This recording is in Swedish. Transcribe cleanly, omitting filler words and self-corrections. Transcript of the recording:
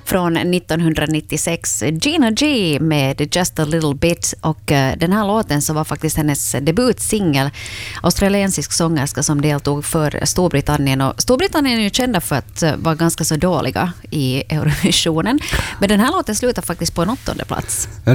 från 1996. Gina G med Just a Little Bit, och den här låten så var faktiskt hennes debutsingel. Australiensisk sångerska som deltog för Storbritannien, och Storbritannien är ju kända för att vara ganska så dåliga i Eurovisionen. Men den här låten slutar faktiskt på en 8:e plats. Ja,